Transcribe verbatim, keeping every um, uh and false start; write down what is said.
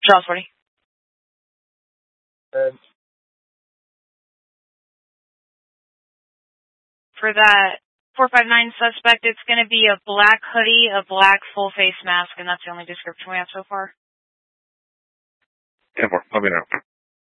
Charles forty. Uh, For that four five nine suspect, it's going to be a black hoodie, a black full face mask, and that's the only description we have so far. ten four, let me know.